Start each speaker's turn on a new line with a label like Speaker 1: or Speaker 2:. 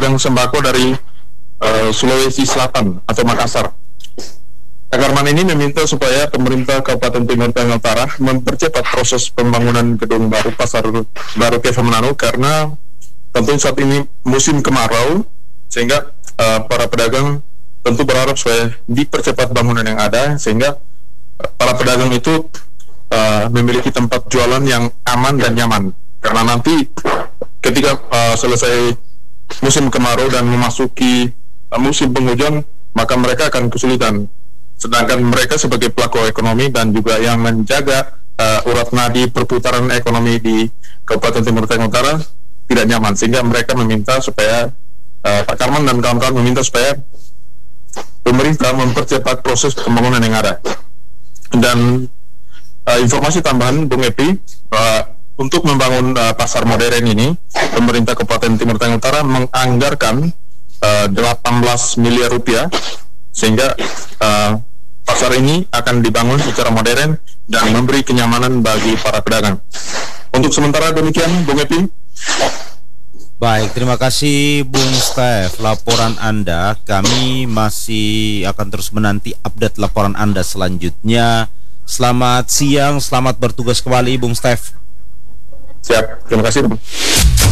Speaker 1: pedagang sembako dari Sulawesi Selatan atau Makassar. Akarman ini meminta supaya pemerintah Kabupaten Timur Tengah Utara mempercepat proses pembangunan gedung baru Pasar Baru Keva Manado karena tentu saat ini musim kemarau, sehingga para pedagang tentu berharap supaya dipercepat bangunan yang ada sehingga para pedagang itu memiliki tempat jualan yang aman dan nyaman. Karena nanti ketika selesai musim kemarau dan memasuki musim penghujan, maka mereka akan kesulitan. Sedangkan mereka sebagai pelaku ekonomi dan juga yang menjaga urat nadi perputaran ekonomi di Kabupaten Timur Tengah Utara tidak nyaman, sehingga mereka meminta supaya Pak Karman dan kawan-kawan meminta supaya pemerintah mempercepat proses pembangunan yang ada. Dan informasi tambahan Bung Epi, untuk membangun pasar modern ini, pemerintah Kabupaten Timur Tengah Utara menganggarkan 18 miliar rupiah, sehingga pasar ini akan dibangun secara modern dan memberi kenyamanan bagi para pedagang. Untuk sementara demikian, Bung Epi.
Speaker 2: Baik, terima kasih Bung Stef laporan Anda. Kami masih akan terus menanti update laporan Anda selanjutnya. Selamat siang, selamat bertugas kembali Bung Stef.
Speaker 1: Siap, terima kasih.